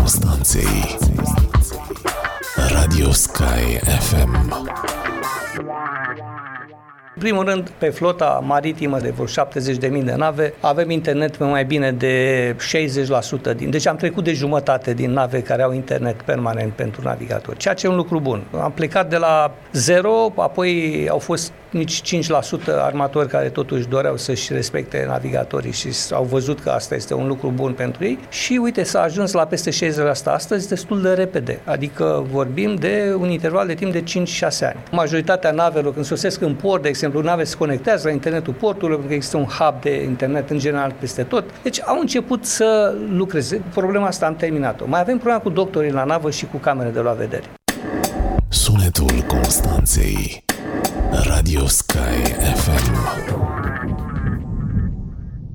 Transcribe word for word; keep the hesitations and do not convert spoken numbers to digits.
Constanței. Radio Sky F M. În primul rând, pe flota maritimă de vreo șaptezeci de mii de nave, avem internet pe mai bine de șaizeci la sută din... Deci am trecut de jumătate din nave care au internet permanent pentru navigatori, ceea ce e un lucru bun. Am plecat de la zero, apoi au fost nici cinci la sută armatori care totuși doreau să-și respecte navigatorii și au văzut că asta este un lucru bun pentru ei și uite, s-a ajuns la peste șaizeci la sută astăzi destul de repede, adică vorbim de un interval de timp de cinci șase ani. Majoritatea navelor când sosesc în port, de exemplu, nave se conectează la internetul portului, pentru că există un hub de internet în general peste tot, deci au început să lucreze. Problema asta am terminat-o. Mai avem problema cu doctorii la navă și cu camere de luat vedere. Sunetul Constanței. Radio Sky F M.